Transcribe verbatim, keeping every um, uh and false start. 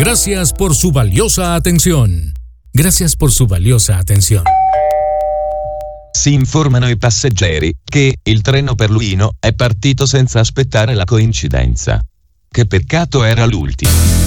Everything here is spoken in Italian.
Gracias por su valiosa atención. Gracias por su valiosa atención. Si informano i passeggeri che il treno per Luino è partito senza aspettare la coincidenza. Che peccato, era l'ultimo.